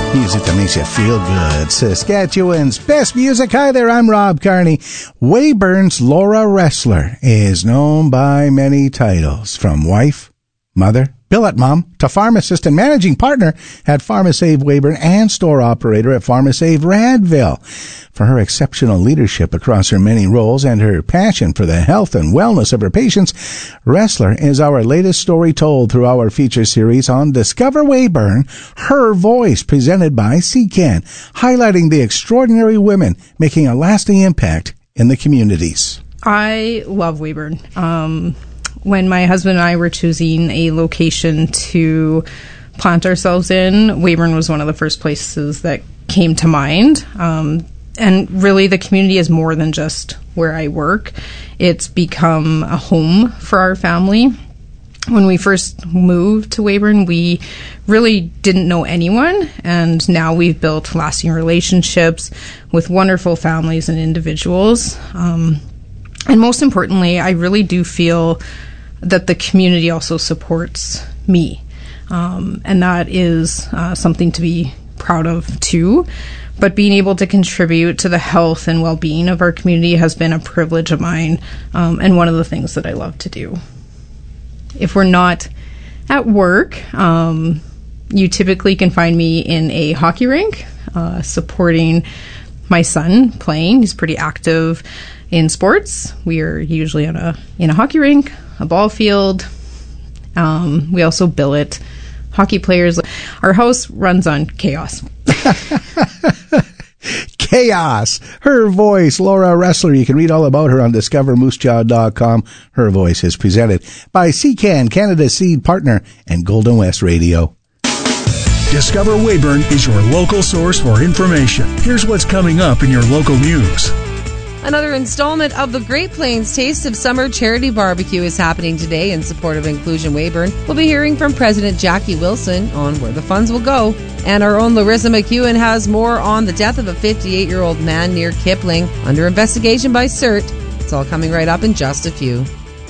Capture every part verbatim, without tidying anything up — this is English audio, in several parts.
Music that makes you feel good. Saskatchewan's best music. Hi there, I'm Rob Carney. Weyburn's Laura Ressler is known by many titles, from wife, mother, billet mom, to pharmacist and managing partner at PharmaSave Weyburn and store operator at PharmaSave Radville. For her exceptional leadership across her many roles and her passion for the health and wellness of her patients, Ressler is our latest story told through our feature series on Discover Weyburn, Her Voice, presented by C C A N, highlighting the extraordinary women making a lasting impact in the communities. I love Weyburn. Um, when my husband and I were choosing a location to plant ourselves in, Weyburn was one of the first places that came to mind. Um, and really, the community is more than just where I work. It's become a home for our family. When we first moved to Weyburn, we really didn't know anyone, and now we've built lasting relationships with wonderful families and individuals. Um, and most importantly, I really do feel that the community also supports me. Um, and that is uh, something to be proud of, too. But being able to contribute to the health and well-being of our community has been a privilege of mine, um, and one of the things that I love to do. If we're not at work, um, you typically can find me in a hockey rink, uh, supporting my son playing. He's pretty active in sports. We are usually on a in a hockey rink, a ball field. Um, we also billet hockey players. Our house runs on chaos. Chaos. Her Voice, Laura Ressler. You can read all about her on discover moose jaw dot com. Her Voice is presented by C C A N, Canada's seed partner, and Golden West Radio. Discover Weyburn is your local source for information. Here's what's coming up in your local news. Another installment of the Great Plains Taste of Summer Charity Barbecue is happening today in support of Inclusion Weyburn. We'll be hearing from President Jackie Wilson on where the funds will go. And our own Larissa McEwen has more on the death of a fifty-eight-year-old man near Kipling, under investigation by C E R T. It's all coming right up in just a few.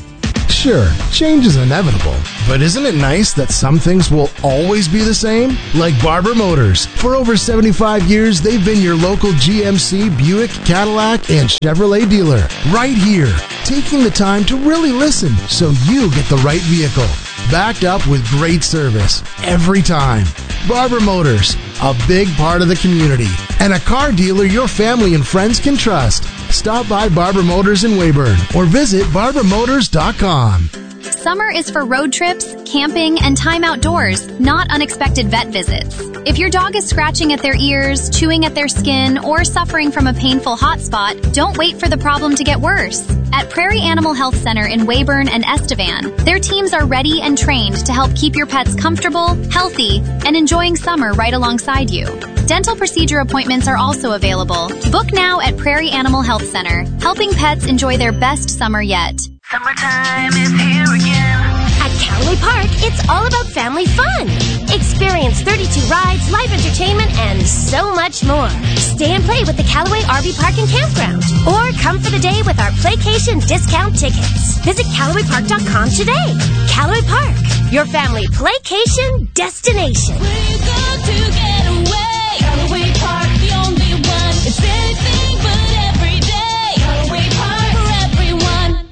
Sure, change is inevitable, but isn't it nice that some things will always be the same? Like Barber Motors. For over seventy-five years, they've been your local G M C, Buick, Cadillac, and Chevrolet dealer. Right here, taking the time to really listen so you get the right vehicle. Backed up with great service every time. Barber Motors, a big part of the community, and a car dealer your family and friends can trust. Stop by Barber Motors in Weyburn or visit barber motors dot com. Summer is for road trips, camping, and time outdoors, not unexpected vet visits. If your dog is scratching at their ears, chewing at their skin, or suffering from a painful hot spot, don't wait for the problem to get worse. At Prairie Animal Health Center in Weyburn and Estevan, their teams are ready and trained to help keep your pets comfortable, healthy, and enjoying summer right alongside you. Dental procedure appointments are also available. Book now at Prairie Animal Health Center, helping pets enjoy their best summer yet. Summertime is here again. At Callaway Park, it's all about family fun. Experience thirty-two rides, live entertainment, and so much more. Stay and play with the Callaway R V Park and Campground. Or come for the day with our Playcation discount tickets. Visit Callaway Park dot com today. Callaway Park, your family Playcation destination. We're going to get away. Callaway Park, the only one. It's anything but every day. Callaway Park for everyone.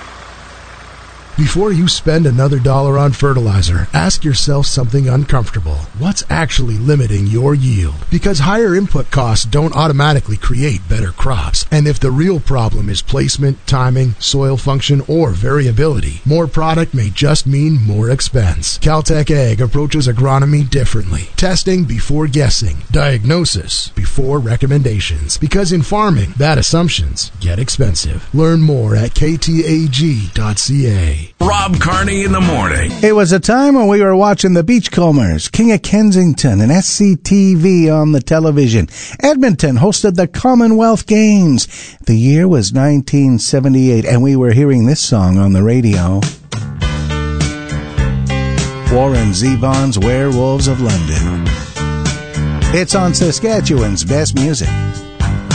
Before you spend another dollar on fertilizer, ask yourself something uncomfortable. What's actually limiting your yield? Because higher input costs don't automatically create better crops. And if the real problem is placement, timing, soil function, or variability, more product may just mean more expense. Caltech Ag approaches agronomy differently. Testing before guessing. Diagnosis before recommendations. Because in farming, bad assumptions get expensive. Learn more at k t a g dot c a. Rob Carney in the morning. It was a time when we were watching the Beachcombers, King of Kensington, and S C T V on the television. Edmonton hosted the Commonwealth Games. The year was nineteen seventy-eight, and we were hearing this song on the radio. Warren Zevon's Werewolves of London. It's on Saskatchewan's best music.